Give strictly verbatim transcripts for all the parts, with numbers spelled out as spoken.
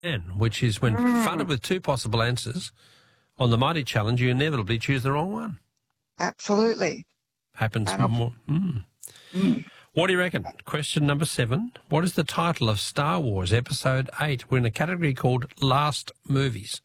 which is when Mm. funded with two possible answers on the Mighty Challenge, you inevitably choose the wrong one. Absolutely. Happens And I'll- more. Mm. Mm. What do you reckon? Question number seven. What is the title of Star Wars Episode eight? We're in a category called Last Movies.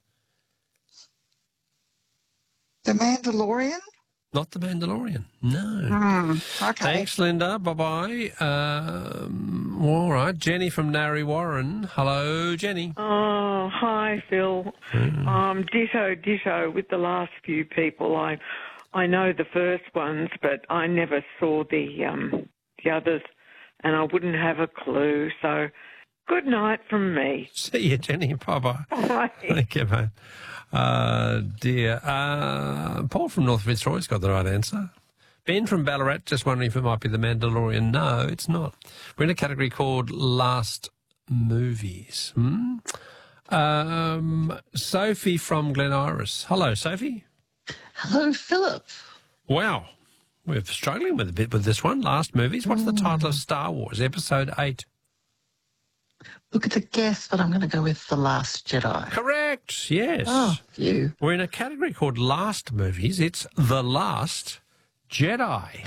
The Mandalorian? Not The Mandalorian. No. Mm. Okay. Thanks, Linda. Bye-bye. Um, all right. Jenny from Narre Warren. Hello, Jenny. Oh, hi, Phil. Mm. Um, ditto, ditto with the last few people. I I know the first ones, but I never saw the um, the others, and I wouldn't have a clue. So, good night from me. See you, Jenny. Bye-bye. Bye. Thank you, mate. Uh, dear. Uh, Paul from North Fitzroy's got the right answer. Ben from Ballarat just wondering if it might be The Mandalorian. No, it's not. We're in a category called Last Movies. Hmm? Um, Sophie from Glen Iris. Hello, Sophie. Hello, Philip. Wow. We're struggling with a bit with this one. Last Movies. What's the title of Star Wars Episode eight? Look, it's a guess, but I'm going to go with The Last Jedi. Correct. Yes. Oh, you. We're in a category called Last Movies. It's The Last Jedi.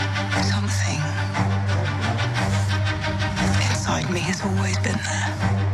Something inside me has always been there.